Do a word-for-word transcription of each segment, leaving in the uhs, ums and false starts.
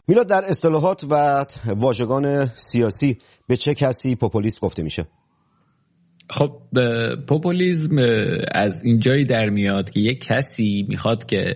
میلاد، در اصطلاحات و واژگان سیاسی به چه کسی پوپولیست گفته میشه؟ خب پوپولیسم از اینجایی در میاد که یک کسی میخواد که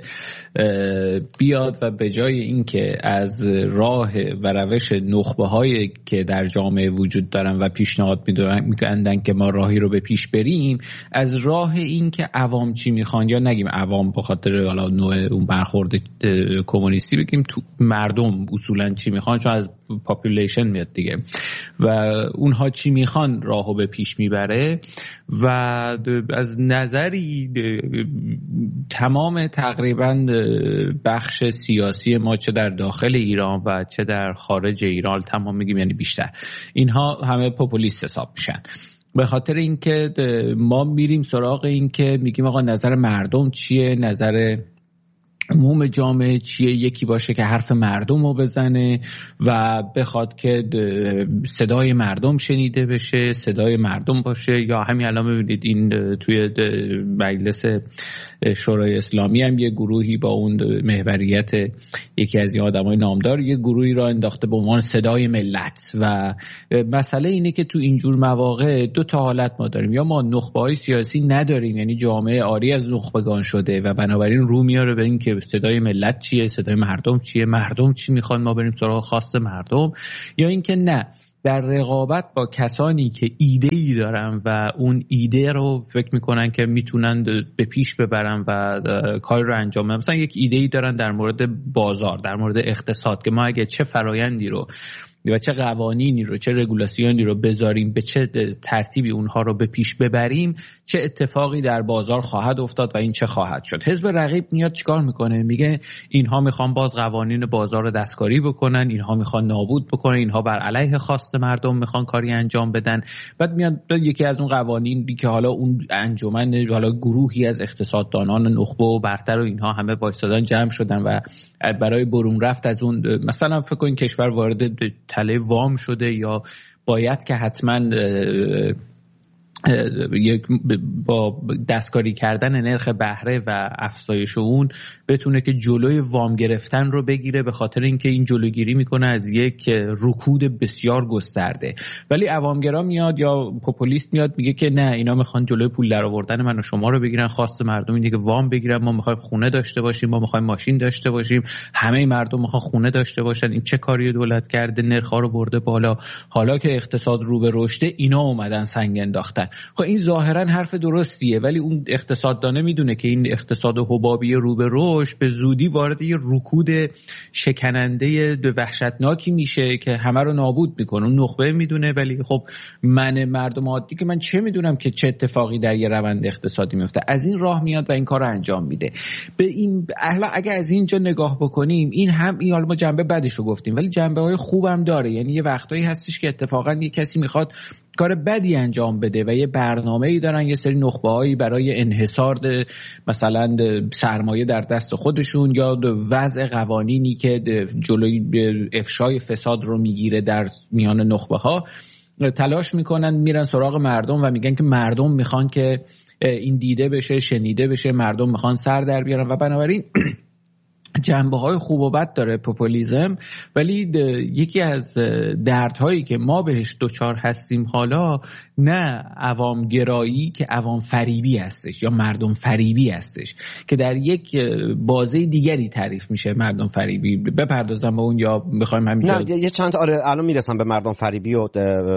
بیاد و به جای اینکه از راه و روش نخبه هایی که در جامعه وجود دارن و پیشنهاد میدن که ما راهی رو به پیش بریم، از راه این که عوام چی میخوان، یا نگیم عوام به خاطر حالا نوع اون برخورد کمونیستی، بگیم تو مردم اصولا چی میخوان، چون از پاپولیشن میاد دیگه، و اونها چی میخوان راهو به پیش میبره. و از نظری تمام تقریبا بخش سیاسی ما، چه در داخل ایران و چه در خارج ایران، تمام میگیم یعنی بیشتر، اینها همه پوپولیست حساب میشن، به خاطر اینکه ما میریم سراغ این که میگیم آقا نظر مردم چیه، نظر عموم جامعه چیه، یکی باشه که حرف مردم رو بزنه و بخواد که صدای مردم شنیده بشه، صدای مردم باشه. یا همین الان میبینید این توی مجلس شورای اسلامی هم یه گروهی با اون محوریت یکی از این آدمای نامدار یه گروهی را انداخته به عنوان صدای ملت. و مسئله اینه که تو اینجور مواقع دو تا حالت ما داریم، یا ما نخبه‌های سیاسی نداریم، یعنی جامعه عاری از نخبگان شده و بنابراین رو میاره به این که صدای ملت چیه، صدای مردم چیه، مردم چی میخوان، ما بریم سراغ خواست مردم. یا اینکه نه، در رقابت با کسانی که ایده‌ای دارن و اون ایده رو فکر میکنن که میتونن به پیش ببرن و کار رو انجام بدن. مثلا یک ایده‌ای دارن در مورد بازار، در مورد اقتصاد، که ما اگه چه فرایندی رو و چه قوانینی رو، چه رگولاسیونی رو بذاریم، به چه ترتیبی اونها رو به پیش ببریم، چه اتفاقی در بازار خواهد افتاد و این چه خواهد شد. حزب رقیب میاد چیکار میکنه؟ میگه اینها میخوان باز قوانین بازار رو دستکاری بکنن، اینها میخوان نابود بکنن، اینها بر علیه خواست مردم میخوان کاری انجام بدن. بعد میاد یکی از اون قوانینی که حالا اون انجمن، حالا گروهی از اقتصاددانان نخبه و برتر و اینها همه وایسادن، جمع شدن و برای برون رفت از اون، مثلا فکر کن کشور وارد تله وام شده یا باید که حتما یک با دستکاری کردن نرخ بهره و افزایش اون بتونه که جلوی وام گرفتن رو بگیره، به خاطر اینکه این جلوگیری میکنه از یک رکود بسیار گسترده. ولی عوامگرا میاد یا پوپولیست میاد میگه که نه، اینا میخوان جلوی پول درآوردن من و شما رو بگیرن، خواست مردم اینه که وام بگیرن، ما میخوایم خونه داشته باشیم، ما میخوایم ماشین داشته باشیم، همه مردم میخوان خونه داشته باشن. این چه کاری دولت کرده؟ نرخ‌ها رو برده بالا، حالا که اقتصاد رو به رشده اینا اومدن سنگ انداختن. خب این ظاهرا حرف درستیه، ولی اون اقتصاددانه میدونه که این اقتصاد حبابی رو به رشد به زودی وارد یه رکود شکننده وحشتناکی میشه که همه رو نابود میکنه. اون نخبه میدونه، ولی خب من مردم عادی که من چه میدونم که چه اتفاقی در یه روند اقتصادی میفته، از این راه میاد و این کار رو انجام میده. به این احلا اگه از اینجا نگاه بکنیم، این هم این حالا ما جنبه بدش رو گفتیم، ولی جنبه های خوبم داره. یعنی یه وقتایی هستش که اتفاقا یه کسی میخواد کار بدی انجام بده و یه برنامه‌ای دارن، یه سری نخبه‌هایی برای انحصار مثلا سرمایه در دست خودشون یا وضع قوانینی که جلوی افشای فساد رو میگیره در میان نخبه‌ها، تلاش میکنن میرن سراغ مردم و میگن که مردم میخوان که این دیده بشه، شنیده بشه، مردم میخوان سر در بیارن. و بنابراین جنبه های خوب و بد داره پوپولیسم. ولی یکی از دردهایی که ما بهش دوچار هستیم حالا، نه عوام گرایی که عوام فریبی هستش یا مردم فریبی هستش که در یک بازه دیگری تعریف میشه مردم فریبی. بپردازم به اون یا بخوایم همینجا؟ نه یه چند آره الان میرسم به مردم فریبی و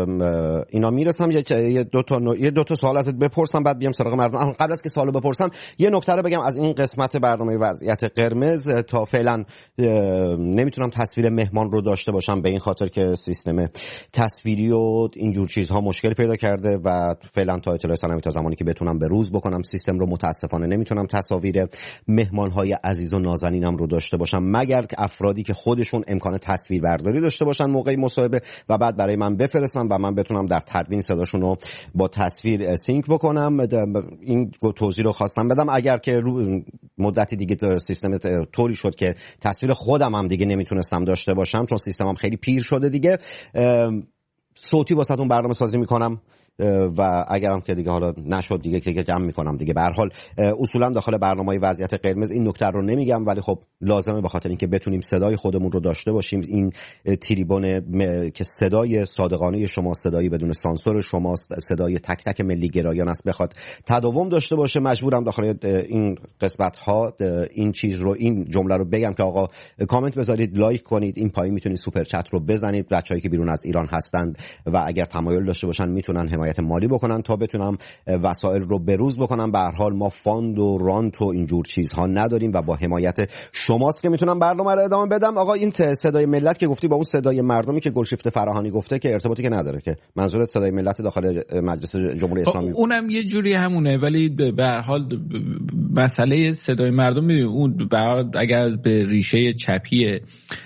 اینا میرسم. یه دو تا نو... یه دو تا سوال ازت بپرسم بعد بیام سراغ مردم. قبل از که سوالو بپرسم یه نکته رو بگم از این قسمت برنامه وضعیت قرمز. تا فعلا نمیتونم تصویر مهمان رو داشته باشم به این خاطر که سیستم تصویری و اینجور چیزها مشکل پیدا کرده و فعلا تا اطلاع سلامتی تا زمانی که بتونم به روز بکنم سیستم رو متاسفانه نمیتونم تصاویر مهمانهای عزیز و نازنینم رو داشته باشم، مگر که افرادی که خودشون امکان تصویر برداری داشته باشن موقع مصاحبه و بعد برای من بفرستن و من بتونم در تدوین صداشون رو با تصویر سینک بکنم. این توضیح رو خواستم بدم. اگر که مدتی دیگه سیستم طوری شد که تصویر خودم هم دیگه نمیتونستم داشته باشم چون سیستمم خیلی پیر شده دیگه، صوتی واسهتون برنامه سازی میکنم و اگرم که دیگه حالا نشد دیگه که جمع میکنم دیگه. به هر حال اصولا داخل برنامه‌های وضعیت قرمز این نکته رو نمیگم، ولی خب لازمه به خاطر اینکه بتونیم صدای خودمون رو داشته باشیم. این تریبون م... که صدای صادقانه شما، صدای بدون سانسور شماست، صدای تک تک ملی گرایان است، بخواد تداوم داشته باشه مجبورم داخل این قسمت ها این چیز رو، این جمله رو بگم که آقا کامنت بذارید، لایک کنید، این پایین میتونید سوپر چت رو بزنید. بچه‌ای که بیرون از ایران هستند و اگر تمایل داشته باشن میتونن حمایت مالی بکنن تا بتونم وسایل رو بروز بکنم. به هر حال ما فاند و رانت و اینجور چیزها نداریم و با حمایت شماست که میتونم برنامه رو ادامه بدم. آقا این صدای ملت که گفتی با اون صدای مردمی که گلشیفته فراهانی گفته که ارتباطی که نداره، که منظورت صدای ملت داخل مجلس جمهوری اسلامی اونم یه جوری همونه، ولی به هر حال مسئله صدای مردم میدونید اون اگر به ریشه چپی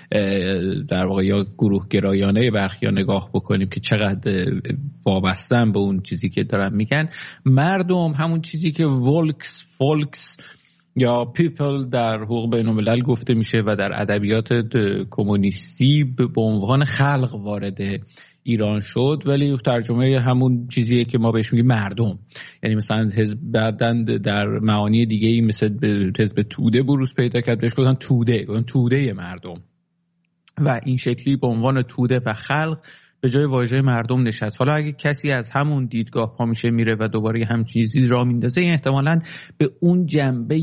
در واقع یا گروه گرایانه برخیا نگاه بکنیم که چقدر وابستن به اون چیزی که دارن میگن، مردم همون چیزی که ولکس فولکس یا پیپل در حقوق بین الملل گفته میشه و در ادبیات کمونیستی به عنوان خلق وارد ایران شد، ولی ترجمه همون چیزیه که ما بهش میگیم مردم. یعنی مثلا حزب بعدن در معانی دیگه ای مثل حزب توده بروز پیدا کرد، بهش گفتن توده، گفتن توده مردم، و این شکلی به عنوان توده و خلق به جای واژه مردم نشست. حالا اگه کسی از همون دیدگاه پا میشه میره و دوباره هم چیزی را میندازه، این احتمالاً به اون جنبه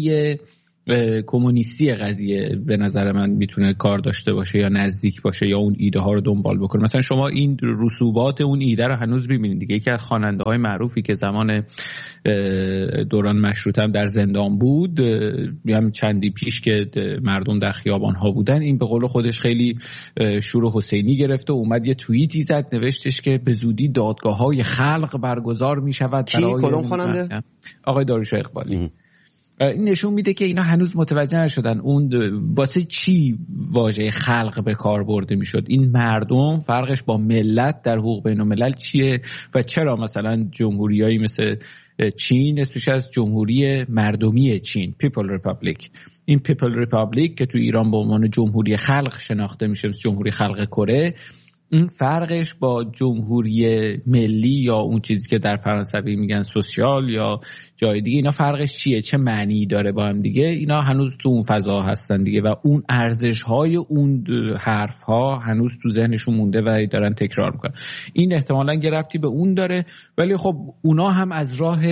کمونیستی قضیه به نظر من میتونه کار داشته باشه یا نزدیک باشه یا اون ایده ها رو دنبال بکنه. مثلا شما این رسوبات اون ایده رو هنوز ببینید دیگه. یکی از خواننده های معروفی که زمان دوران مشروطه هم در زندان بود، هم چندی پیش که مردم در خیابان ها بودن، این به قول خودش خیلی شور حسینی گرفته و اومد یه توییتی زد، نوشتش که به زودی دادگاه های خلق برگزار میشود. کی کدوم خواننده؟ آقای داریوش اقبالی. این نشون میده که اینا هنوز متوجه نشدن اون واسه چی واژه خلق به کار برده میشد. این مردم فرقش با ملت در حقوق بین الملل چیه و چرا مثلا جمهوریایی مثل چین اسمش از جمهوری مردمی چین، پیپل ریپابلیک. این پیپل ریپابلیک که تو ایران به عنوان جمهوری خلق شناخته میشه، مثل جمهوری خلق کره، این فرقش با جمهوری ملی یا اون چیزی که در فرانسوی میگن سوسیال یا جای دیگه، اینا فرقش چیه، چه معنی داره با هم دیگه؟ اینا هنوز تو اون فضا هستن دیگه و اون ارزش‌های اون حرف‌ها هنوز تو ذهنشون مونده و دارن تکرار میکنن. این احتمالاً یه ربطی به اون داره، ولی خب اونا هم از راه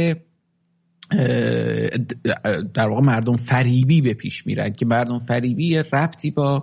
در واقع مردم فریبی به پیش میرن که مردم فریبی یه ربطی با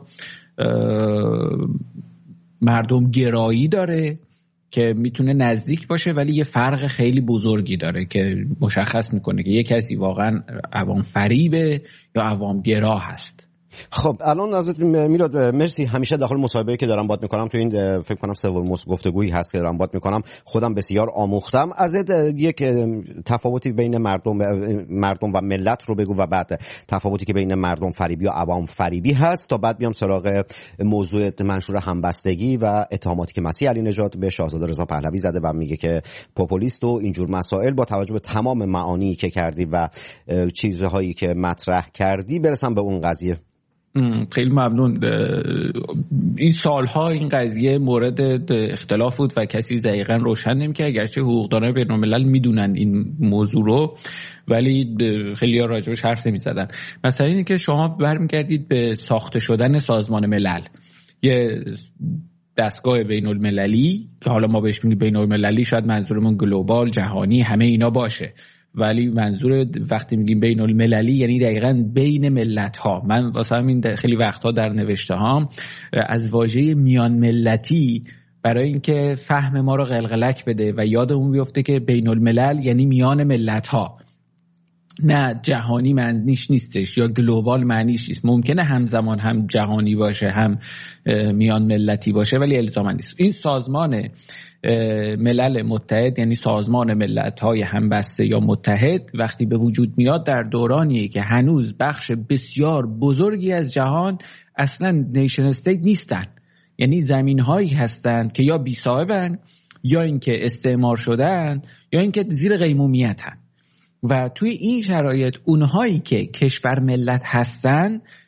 مردم گرایی داره که میتونه نزدیک باشه، ولی یه فرق خیلی بزرگی داره که مشخص میکنه که یه کسی واقعا عوام فریبه یا عوام گرا هست. خب الان از میلاد مرسی، همیشه داخل مصاحبه‌ای که دارم باهات میکنم تو این فکر کنم سومین گفتگویی هست که دارم باهات میکنم، خودم بسیار آموختم ازت. یک تفاوتی بین مردم مردم و ملت رو بگو و بعد تفاوتی که بین مردم فریبی و عوام فریبی هست، تا بعد بیام سراغ موضوع منشور همبستگی و اتهاماتی که مسیح علی نژاد به شاهزاده رضا پهلوی زده و میگه که پوپولیست و اینجور مسائل. با توجه به تمام معانی که کردی و چیزهایی که مطرح کردی برسم به اون قضیه. خیلی ممنون. این سالها این قضیه مورد اختلاف بود و کسی دقیقاً روشن نمی‌کرد، اگرچه حقوقدانان بین‌الملل میدونن این موضوع رو، ولی خیلی ها راجبش حرف نمی‌زدن. مثلا اینه که شما برمیگردید به ساخته شدن سازمان ملل، یه دستگاه بین‌المللی که حالا ما بهش میگیم بین‌المللی، شاید منظورمون گلوبال، جهانی، همه اینا باشه، ولی منظور وقتی میگیم بین المللی یعنی دقیقاً بین ملت ها. من واسه همین خیلی وقتها در نوشته هام از واژه میان ملتی برای اینکه فهم ما رو قلقلک بده و یادمون بیفته که بین الملل یعنی میان ملت ها، نه جهانی معنیش نیستش یا گلوبال معنیش نیست. ممکنه همزمان هم جهانی باشه هم میان ملتی باشه، ولی الزاما نیست. این سازمان ملل متحد یعنی سازمان ملت‌های همبسته یا متحد وقتی به وجود میاد در دورانیه که هنوز بخش بسیار بزرگی از جهان اصلا نیشن استیت نیستن، یعنی زمین‌هایی هستن که یا بی‌صاحبن یا اینکه استعمار شدن یا اینکه زیر قیمومیتن. و توی این شرایط اونهایی که کشور ملت هستن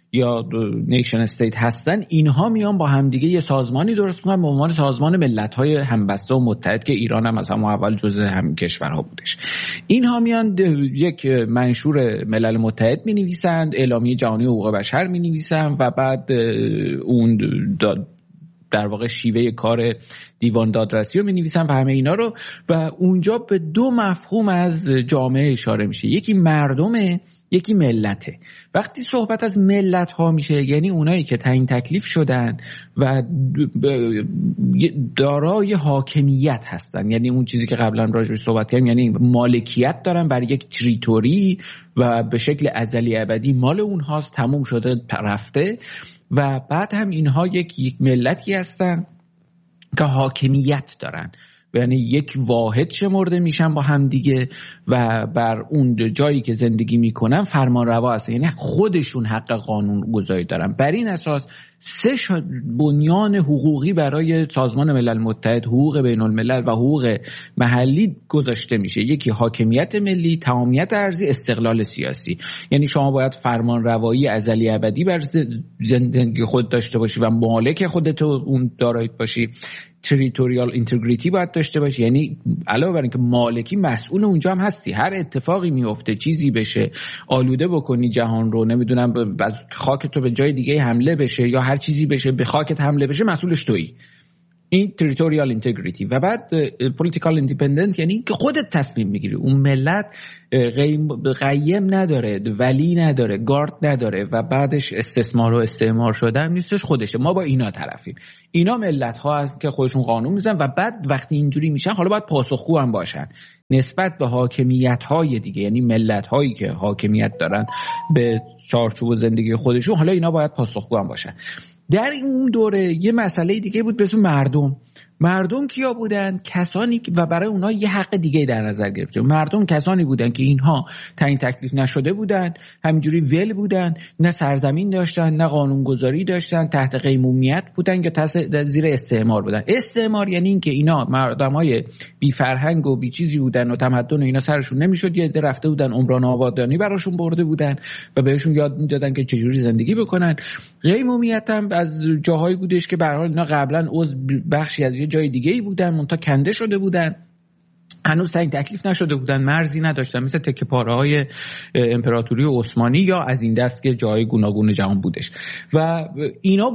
یا نیشن استیت هستن، اینها میان با همدیگه یه سازمانی درست میکنن به عنوان سازمان ملت‌های همبسته و متحد که ایران هم از همون اول جزء همین کشورها بودش. اینها میان یک منشور ملل متحد می‌نویسند، اعلامیه جهانی حقوق بشر می‌نویسند و بعد اون در واقع شیوه کار دیوان دادرسی رو می‌نویسن و همه اینا رو، و اونجا به دو مفهوم از جامعه اشاره میشه، یکی مردمه، یکی ملته. وقتی صحبت از ملت ها میشه یعنی اونایی که تعیین تکلیف شدن و دارای حاکمیت هستن، یعنی اون چیزی که قبلا راجعش صحبت کردیم، یعنی مالکیت دارن بر یک تریتوری و به شکل ازلی ابدی مال اونهاست، تموم شده رفته. و بعد هم اینها یک یک ملتی هستن که حاکمیت دارن، یعنی یک واحد شمرده میشن با هم دیگه و بر اون جایی که زندگی میکنن فرمان روا هستن، یعنی خودشون حق قانون گذاری دارن. بر این اساس سه بنیان حقوقی برای سازمان ملل متحد، حقوق بین الملل و حقوق محلی گذاشته میشه. یکی حاکمیت ملی، تمامیت ارضی، استقلال سیاسی. یعنی شما باید فرمان روایی ازلی ابدی بر زندگی خود داشته باشی و مالک خودت اون دارایت باشی. تریتوریال اینتگریتی باید داشته باشی، یعنی علاوه بر اینکه مالکی مسئول اونجا هم هستی، هر اتفاقی میفته، چیزی بشه، آلوده بکنی جهان رو، نمیدونم از خاک تو به جای دیگه حمله بشه یا هر چیزی بشه به خاکت حمله بشه، مسئولش تویی. این تریتوریال اینتگریتی. و بعد پولیتیکال ایندیپندنت، یعنی که خودت تصمیم میگیری. اون ملت قیم نداره، ولی نداره، گارد نداره و بعدش استثمار و استعمار شدن نیستش، خودشه. ما با اینا طرفیم. اینا ملت ها هستن که خودشون قانون میزنن و بعد وقتی اینجوری میشن حالا باید پاسخگو هم باشن نسبت به حاکمیت های دیگه، یعنی ملت هایی که حاکمیت دارن به چارچوب زندگی خودشون، حالا اینا باید پاسخگو هم باشن. در این دوره یه مسئله دیگه بود به اسم مردم. مردم کیا بودن؟ کسانی و برای اونها یه حق دیگه در نظر گرفته. مردم کسانی بودن که اینها تعیین تکلیف نشده بودن، همینجوری ول بودن، نه سرزمین داشتن، نه قانونگذاری داشتن، تحت قیمومیت بودن یا تحت زیر استعمار بودن. استعمار یعنی این که اینا مردمای بی فرهنگ و بی چیزی بودن و تمدن اینا سرشون نمیشد، یه عده رفته بودن عمران آبادانی براشون برده بودن و بهشون یاد میدادن که چجوری زندگی بکنن. قیمومیت هم از جاهایی بودش که به هر حال اینا قبلا عضو بخشی از جای دیگه ای بودن، منتها کنده شده بودن، هنوز تعیین تکلیف نشده بودن، مرزی نداشتن، مثل تکه پاره های امپراتوری عثمانی یا از این دست که جای گوناگون جهان بودش. و اینا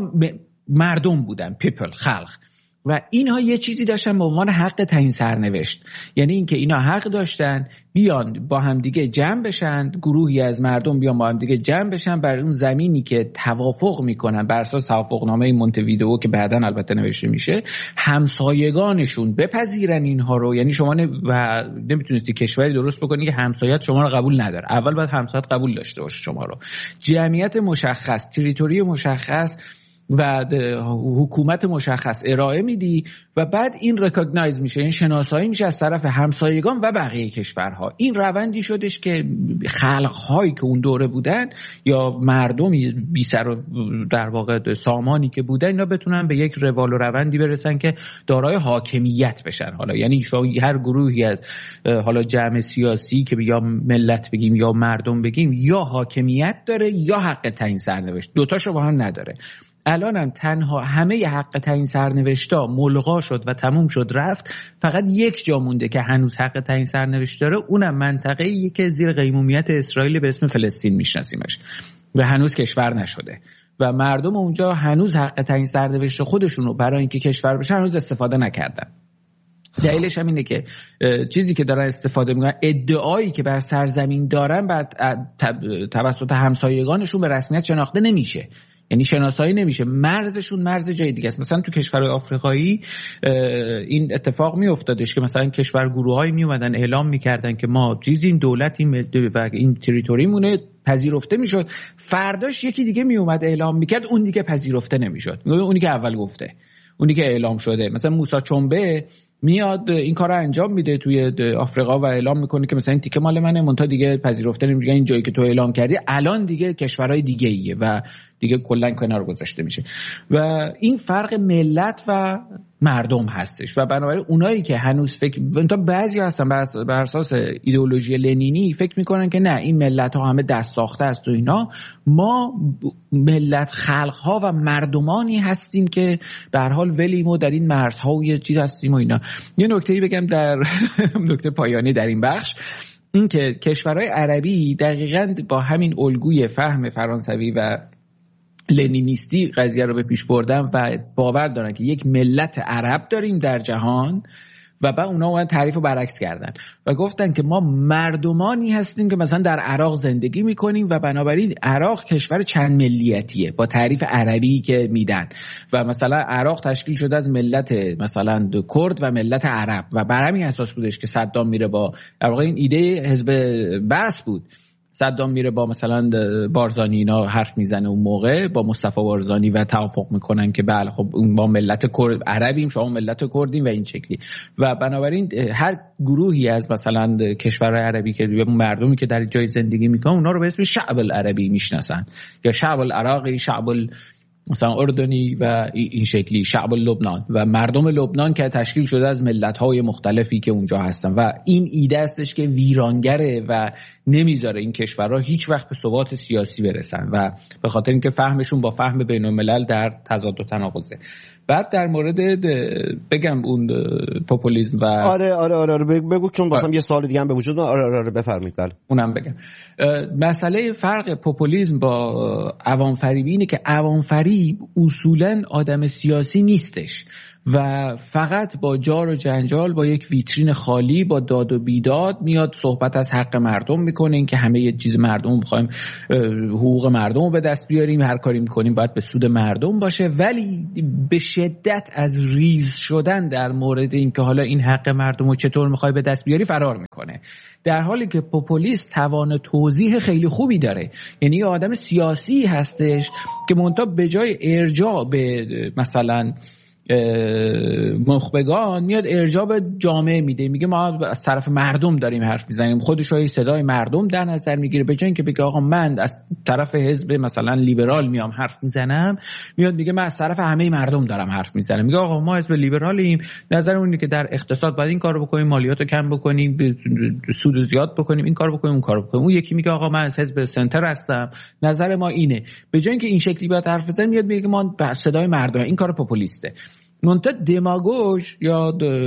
مردم بودن، پیپل، خلق. و اینها یه چیزی داشتن به عنوان حق تعیین سرنوشت، یعنی اینکه اینا حق داشتن بیان با هم دیگه جمع بشن، گروهی از مردم بیان با هم دیگه جمع بشن بر اون زمینی که توافق میکنن بر اساس توافقنامه مونته‌ویدئو که بعداً البته نوشته میشه، همسایگانشون بپذیرن اینها رو. یعنی شما ن... و نمیتونستی کشوری درست بکنی که همسایت شما رو قبول نداره، اول باید همسایت قبول داشته باشه شما رو. جمعیت مشخص، تریتوری مشخص و حکومت مشخص ارائه میدی و بعد این ریکگنایز میشه، این شناسایی میشه از طرف همسایگان و بقیه کشورها. این روندی شدش که خلق‌هایی که اون دوره بودن یا مردمی بی سر و در واقع سامانی که بودن، اینا بتونن به یک روال و روندی برسن که دارای حاکمیت بشن. حالا یعنی شما هر گروهی از حالا جمع سیاسی که یا ملت بگیم یا مردم بگیم، یا حاکمیت داره یا حق تعیین سرنوشت، دوتاشو با هم نداره. الانم تنها همه حق تعیین سرنوشت‌ها ملغا شد و تموم شد رفت، فقط یک جا مونده که هنوز حق تعیین سرنوشت داره، اونم منطقه‌ای که زیر قیمومیت اسرائیل به اسم فلسطین میشناسیمش و هنوز کشور نشده و مردم اونجا هنوز حق تعیین سرنوشت خودشون رو برای اینکه کشور بشن هنوز استفاده نکردن. دلیلش هم اینه که چیزی که دارن استفاده میکنن، ادعایی که بر سرزمین دارن بعد توسط همسایگانشون به رسمیت شناخته نمیشه، یعنی شناسایی نمیشه، مرزشون مرز جای دیگه است. مثلا تو کشورهای آفریقایی این اتفاق میافتادش که مثلا کشور گروهایی میومدن اعلام میکردن که ما چیزیم، دولتیم و این تریتوریمونه، پذیرفته میشد. فرداش یکی دیگه میومد اعلام میکرد، اون دیگه پذیرفته نمیشد، اونی که اول گفته، اونی که اعلام شده. مثلا موسی چومبه میاد این کارو انجام میده توی آفریقا و اعلام میکنه که مثلا این تیکه مال منه، منتها دیگه پذیرفته نمیشه، این جایی که تو اعلام کردی الان دیگه کشورهای دیگه ایه و دیگه کلا کنار گذاشته میشه و این فرق ملت و مردم هستش و بنابراین اونایی که هنوز فکر تا بعضی هستن بر اساس ایدئولوژی لنینی فکر میکنن که نه این ملت ها همه دست ساخته است و اینا، ما ملت خلق ها و مردمانی هستیم که به هر حال ولیم و در این مرزها و یه چیز هستیم و اینا. یه نکته‌ای بگم در نکته پایانی در این بخش، این که کشورهای عربی دقیقاً با همین الگوی فهم فرانسوی و لنینیستی قضیه رو به پیش بردن و باور دارن که یک ملت عرب داریم در جهان و بعد اونا اون تعریف رو برعکس کردن و گفتن که ما مردمانی هستیم که مثلا در عراق زندگی میکنیم و بنابراین عراق کشور چند ملیتیه با تعریف عربی که میدن و مثلا عراق تشکیل شده از ملت مثلا کرد و ملت عرب و بر همین اساس بودش که صدام میره با در واقع این ایده حزب بعث بود، صدام میره با مثلا بارزانی اینا حرف میزنه اون موقع با مصطفی بارزانی و توافق میکنن که بله خب ما ملت کرد عربیم شما ملت کردیم و این شکلی و بنابراین هر گروهی از مثلا کشورهای عربی که مردمی که در جای زندگی میکنن اونا رو به اسم شعب العربی میشناسن یا شعب العراقی، شعب مثلا اردنی و این شکلی، شعب لبنان و مردم لبنان که تشکیل شده از ملت‌های مختلفی که اونجا هستن و این ایده استش که ویرانگره و نمیذاره این کشورها هیچ وقت به ثبات سیاسی برسن و به خاطر اینکه فهمشون با فهم بین‌الملل در تضاد و تناقضه. بعد در مورد بگم اون پوپولیسم و آره آره آره, آره بگو چون واسم یه سوال دیگه هم به وجود. آره آره, آره بفرمایید. بله اونم بگم. مسئله فرق پوپولیسم با عوام فریبی اینه که عوام فریب اصولاً آدم سیاسی نیستش و فقط با جار و جنجال با یک ویترین خالی با داد و بیداد میاد صحبت از حق مردم میکنه، این که همه یه چیز مردم بخوایم حقوق مردم رو به دست بیاریم، هر کاری میکنیم باید به سود مردم باشه، ولی به شدت از ریز شدن در مورد این که حالا این حق مردم رو چطور میخوای به دست بیاری فرار میکنه، در حالی که پوپولیست توان توضیح خیلی خوبی داره. یعنی یه آدم سیاسی هستش که منتها به جای ارجاع به مثلا مخبگان میاد ارجاع به جامعه میده، میگه ما از طرف مردم داریم حرف میزنیم، خودش رو صدای مردم در نظر میگیره، به جای اینکه بگه آقا من از طرف حزب مثلا لیبرال میام حرف میزنم، میاد میگه من از طرف همه مردم دارم حرف میزنم، میگه آقا ما حزب لیبرالیم، نظر اون اینه که در اقتصاد باید این کارو بکنیم، مالیات رو کم بکنیم، سود زیاد بکنیم، این کارو بکنیم، اون کارو بکنیم. اون یکی میگه آقا من از حزب سنتر هستم، نظر ما اینه. به جای اینکه این شکلی بیاد حرف بزنه میاد میگه ما صدای مردم، این کار پوپولیسته. منتها دماگوژ یا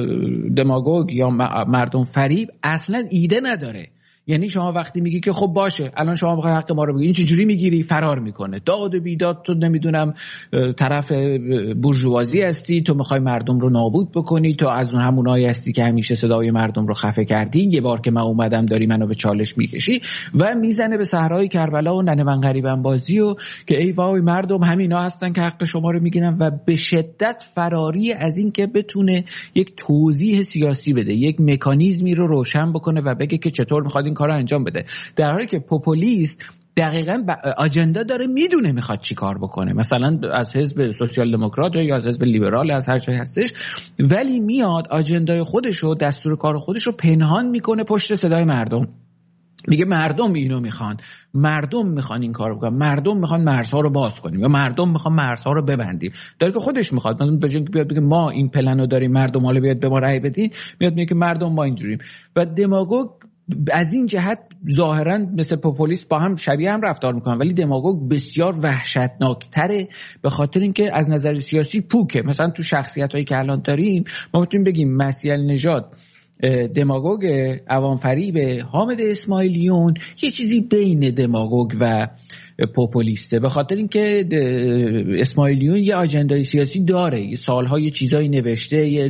دماگوگ یا مردم فریب اصلا ایده نداره. یعنی شما وقتی میگی که خب باشه الان شما میخوای حق ما رو بگیری، این چجوری میگیری؟ فرار میکنه، داد و بیداد، تو نمیدونم طرف بورژوازی هستی، تو میخوای مردم رو نابود بکنی، تو از اون همونایی هستی که همیشه صدای مردم رو خفه کردی، یه بار که من اومدم داری منو به چالش میکشی و میزنه به صحرای کربلا و ننه من غریبم بازی و که ای وای مردم همینا هستن که حق شما رو میگیرن و به شدت فراری از این که بتونه یک توضیح سیاسی بده، یک مکانیزمی رو روشن بکنه و بگه که چطور میخواد این کارو انجام بده، در حالی که پوپولیست دقیقاً آجندا داره، میدونه میخواد چی کار بکنه، مثلا از حزب سوسیال دموکرات یا از حزب لیبرال از هر جایی هستش، ولی میاد آجندای خودش رو، دستور کار خودش رو پنهان میکنه پشت صدای مردم. میگه مردم اینو میخوان، مردم میخوان این کارو بکنن، مردم میخوان مرزها رو باز کنیم یا مردم میخوان مرزها رو ببندیم، در که خودش میخواد مثلا به جای اینکه بیاد بگه ما این پلنو داریم مردم حالا بیاد به ما رأی بدین، میاد میگه که مردم ما اینجوریم. و دماگوگ از این جهت ظاهرا مثل پوپولیست با هم شبیه هم رفتار میکنن، ولی دماگوگ بسیار وحشتناکتره به خاطر اینکه از نظر سیاسی پوکه. مثلا تو شخصیتایی که الان داریم ما میتونیم بگیم مسیح نژاد دماگوگ، عوام فریب حامد اسماعیلیون یه چیزی بین دماگوگ و پوپولیسته، به خاطر اینکه اسماعیلیون یه آجندای سیاسی داره، یه سالها یه چیزایی نوشته، یه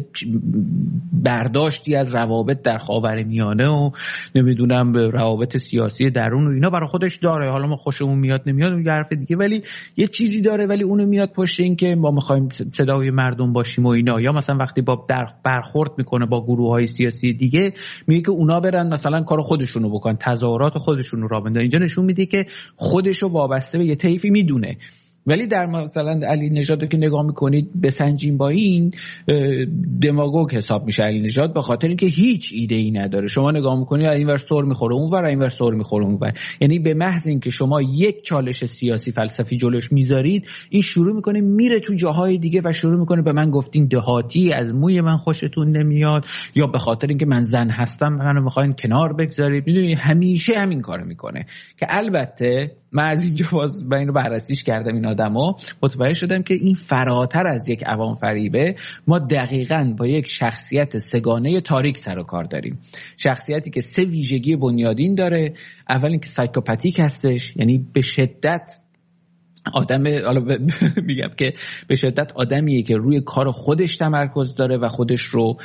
برداشتی از روابط در خاورمیانه و نمیدونم روابط سیاسی درون و اینا برای خودش داره، حالا ما خوشمون میاد نمیاد اون حرف دیگه، ولی یه چیزی داره، ولی اونو میاد پشت این که ما میخوایم صدای مردم باشیم و اینا. یا مثلا وقتی با در برخورد میکنه با گروه‌های سیاسی دیگه میگه که اونا برن مثلا کار خودشونو بکنن، تظاهرات خودشونو راه بندازن. اینجا نشون میده که خودشو وابسته به یه طیفی میدونه ولی در مثلا علی نژاد که نگاه میکنید بسنجیم با این، دماگوگ حساب میشه علی نژاد، به خاطر اینکه هیچ ایده ای نداره. شما نگاه میکنید اینور سر میخوره اونور، اینور سر میخوره اونور، یعنی به محض اینکه شما یک چالش سیاسی فلسفی جلوش میذارید این شروع میکنه میره تو جاهای دیگه و شروع میکنه به من گفتین دهاتی، از موی من خوشتون نمیاد، یا به خاطر اینکه من زن هستم منو میخواین کنار بگذارید. میدونید همیشه همین کارو میکنه که البته من از اینجا باز من اینو بررسیش کردم این آدمو، متوجه شدم که این فراتر از یک عوام فریبه. ما دقیقاً با یک شخصیت سگانه تاریک سر و کار داریم، شخصیتی که سه ویژگی بنیادین داره. اول اینکه سایکوپاتیک هستش، یعنی به شدت آدم، حالا میگم که به شدت آدمیه که روی کار خودش تمرکز داره و خودش رو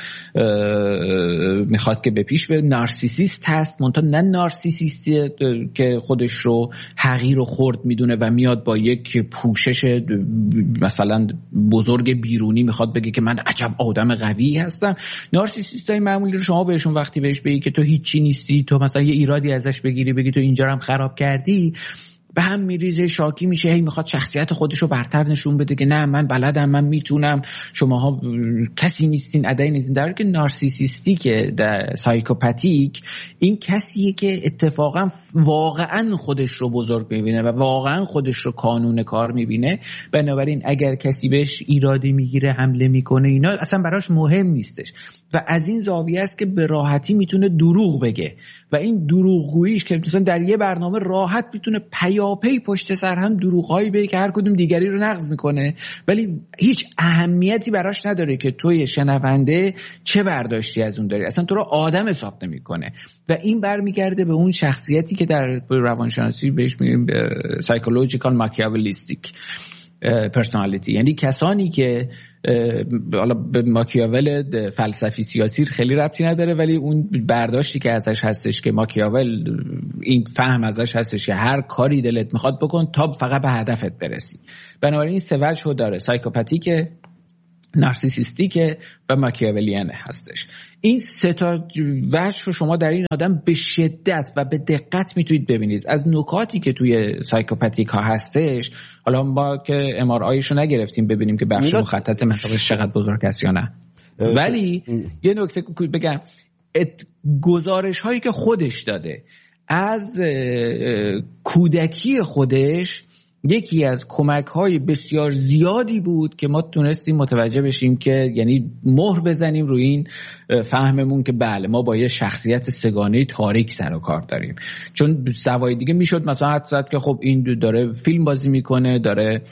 میخواد که به پیش بره. نارسیسیست هست، منتها نه نارسیسیستی که خودش رو حقیر و خرد میدونه و میاد با یک پوشش مثلا بزرگ بیرونی میخواد بگه که من عجب آدم قوی هستم. نارسیسیستای معمولی رو شما بهشون وقتی بهش بگی که تو هیچی نیستی، تو مثلا یه ایرادی ازش بگیری بگی تو اینجا هم خراب کردی، به هم میریزه، شاکی میشه، هی میخواد شخصیت خودش رو برتر نشون بده که نه من بلدم، من میتونم، شماها کسی نیستین، ادعی نیستین. در حالی که نارسیسیستیک، سایکوپاتیک این کسیه که اتفاقا واقعا خودش رو بزرگ میبینه و واقعا خودش رو کانون کار میبینه. بنابراین اگر کسی بهش ایرادی میگیره، حمله میکنه، اینا اصلا براش مهم نیستش و از این زاویه است که به راحتی میتونه دروغ بگه و این دروغگوییش که مثلا در یه برنامه راحت میتونه پیاپی پشت سر هم دروغهایی بگه که هر کدوم دیگری رو نقض میکنه، ولی هیچ اهمیتی براش نداره که توی شنونده چه برداشتی از اون داری، اصلا تو رو آدم حساب نمیکنه. و این برمیگرده به اون شخصیتی که در روانشناسی بهش میگیم سایکولوژیکال ماکیاولیستیک پرسونالیتی، یعنی کسانی که حالا به ماکیاول فلسفی سیاسی خیلی ربطی نداره، ولی اون برداشتی که ازش هستش که ماکیاول این فهم ازش هستش که هر کاری دلت میخواد بکن تا فقط به هدفت برسی. بنابراین این سه وجه داره، سایکوپاتیک، نارسیسیستیک و ماکیاولیان هستش. این سه تا وجه رو شما در این آدم به شدت و به دقت میتونید ببینید. از نکاتی که توی سایکوپاتیک ها هستش، حالا ما که ام آر آیش رو نگرفتیم ببینیم که بخش مخطط مطابش چقدر بزرگ است یا نه، ولی یه نکته بگم، گزارش هایی که خودش داده از کودکی خودش یکی از کمک‌های بسیار زیادی بود که ما تونستیم متوجه بشیم که یعنی مهر بزنیم روی این فهممون که بله ما با یه شخصیت سگانه تاریک سر و کار داریم. چون سوای دیگه میشد مثلا حد زد که خب این داره فیلم بازی میکنه، داره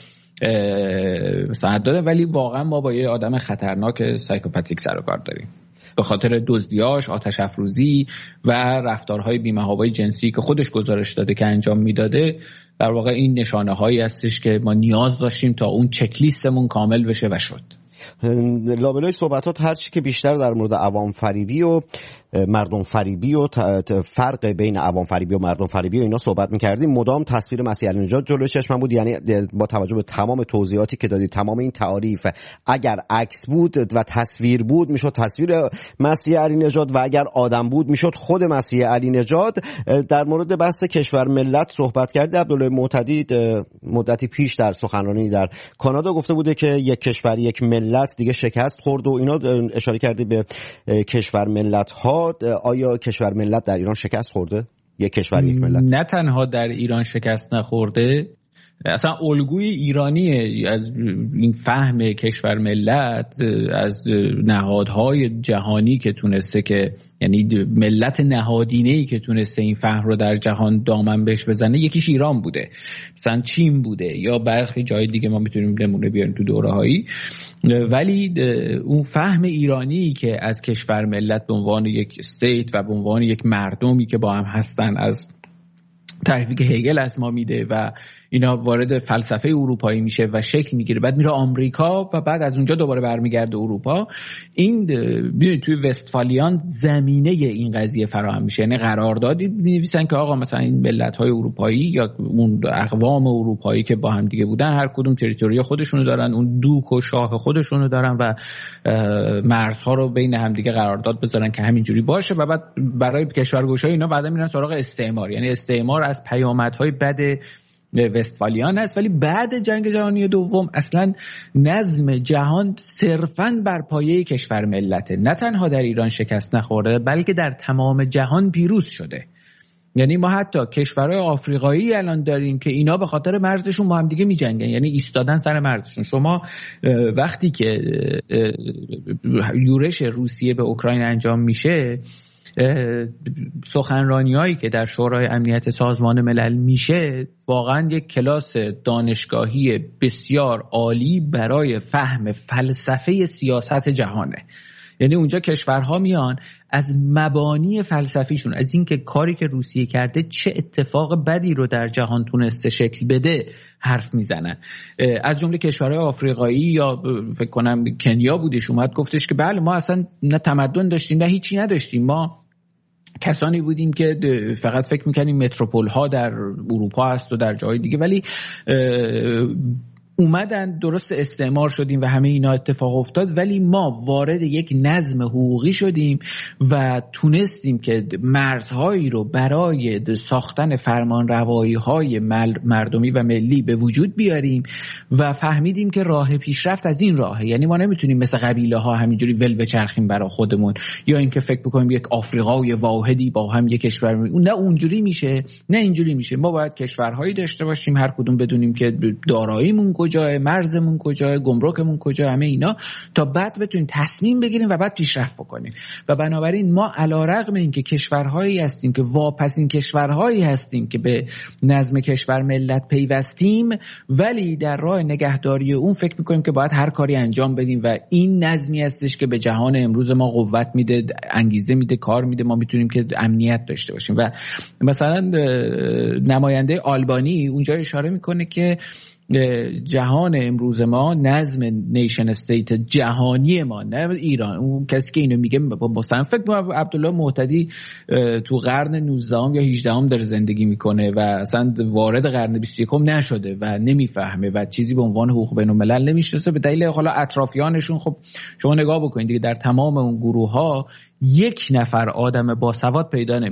ساعت داره، ولی واقعا ما با یه آدم خطرناک سایکوپاتیک سر و کار داریم به خاطر دزدیاش، آتش افروزی و رفتارهای بی‌محابای جنسی که خودش گزارش داده که انجام میداده. در واقع این نشانه هایی هستش که ما نیاز داشتیم تا اون چک لیستمون کامل بشه و شد. لابلای صحبتات هر چی که بیشتر در مورد عوام فریبی و مردم فریبی و فرق بین عوام فریبی و مردم فریبی و اینا صحبت می‌کردیم، مدام تصویر مسیح علی نژاد جلوی چشمم بود. یعنی با توجه به تمام توضیحاتی که دادید، تمام این تعاریف، اگر عکس بود و تصویر بود میشد تصویر مسیح علی نژاد و اگر آدم بود میشد خود مسیح علی نژاد. در مورد بحث کشور ملت صحبت کردید. عبدالله معتدی مدتی پیش در سخنرانی در کانادا گفته بوده که یک کشور یک ملت دیگه شکست خورد و اینا اشاره کردید به کشور ملت ها. آیا کشور ملت در ایران شکست خورده؟ یک کشور یک ملت نه تنها در ایران شکست نخورده، اصلا الگوی ایرانی از این فهم کشور ملت از نهادهای جهانی که تونسته که یعنی ملت نهادینه‌ای که تونسته این فهم رو در جهان دامن بهش بزنه، یکیش ایران بوده، مثلا چین بوده یا برخی جای دیگه ما میتونیم نمونه بیاریم تو دوره‌هایی. ولی اون فهم ایرانی که از کشور ملت به عنوان یک استیت و به عنوان یک مردمی که با هم هستن از تعریفی که هگل از ما میده و اینا وارد فلسفه اروپایی میشه و شکل میگیره، بعد میره آمریکا و بعد از اونجا دوباره برمیگرده اروپا. این ببینید توی وستفالیان زمینه این قضیه فراهم میشه، یعنی قراردادی می‌نویسن که آقا مثلا این ملت‌های اروپایی یا اون اقوام اروپایی که با هم دیگه بودن هر کدوم تریتوری خودشونو دارن، اون دوک و شاه خودشونو دارن و مرزها رو بین هم دیگه قرارداد بذارن که همینجوری باشه و بعد برای کشورگشایی اینا بعدا میرن سراغ استعمار. یعنی استعمار از پیامدهای بد وستفالیان هست، ولی بعد جنگ جهانی دوم اصلا نظم جهان صرفاً بر پایه کشور ملته. نه تنها در ایران شکست نخورده بلکه در تمام جهان پیروز شده. یعنی ما حتی کشورهای آفریقایی الان داریم که اینا به خاطر مرزشون با هم دیگه می‌جنگن، یعنی ایستادن سر مرزشون. شما وقتی که یورش روسیه به اوکراین انجام میشه، سخنرانی هایی که در شورای امنیت سازمان ملل میشه واقعا یک کلاس دانشگاهی بسیار عالی برای فهم فلسفه سیاست جهانه. یعنی اونجا کشورها میان از مبانی فلسفیشون، از اینکه کاری که روسیه کرده چه اتفاق بدی رو در جهان تونسته شکل بده حرف میزنن. از جمله کشورهای آفریقایی یا فکر کنم کنیا بودش اومد گفتش که بله ما اصلا نه تمدن داشتیم نه هیچی نداشتیم، ما کسانی بودیم که فقط فکر میکنیم متروپول ها در اروپا هست و در جای دیگه، ولی اومدن درست استعمار شدیم و همه اینا اتفاق افتاد، ولی ما وارد یک نظم حقوقی شدیم و تونستیم که مرزهایی رو برای ساختن فرمان روایی های مردمی و ملی به وجود بیاریم و فهمیدیم که راه پیشرفت از این راهه. یعنی ما نمیتونیم مثل قبیله ها همینجوری ول بچرخیم برای خودمون، یا اینکه فکر بکنیم یک آفریقای واحدی با هم یک کشور، نه اونجوری میشه نه اینجوری میشه. ما باید کشورهایی داشته باشیم هر کدوم بدونیم که داراییمون کجای، مرزمون کجای، گمرکمون کجای، همه اینا، تا بعد بتونیم تصمیم بگیریم و بعد پیشرفت بکنیم. و بنابراین ما علیرغم اینکه کشورهایی هستیم که واپسین کشورهایی هستیم که به نظم کشور ملت پیوستیم، ولی در راه نگهداری اون فکر میکنیم که باید هر کاری انجام بدیم و این نظمی هستش که به جهان امروز ما قوت میده، انگیزه میده، کار میده، ما میتونیم که امنیت داشته باشیم. و مثلا نماینده آلبانی اونجا اشاره میکنه که جهان امروز ما، نظم نیشن استیت جهانی ما، نه ایران. اون کسی که اینو میگه مثلا فکر کنم عبدالله معتدی تو قرن نوزدهم یا هجدهم داره زندگی میکنه و اصلا وارد قرن بیست و یکم نشده و نمیفهمه و چیزی به عنوان حقوق بین الملل نمیشناسه. به دلیل حالا اطرافیانشون، خب شما نگاه بکنید دیگه در تمام اون گروه ها یک نفر آدم باسواد پیدا نمیشه.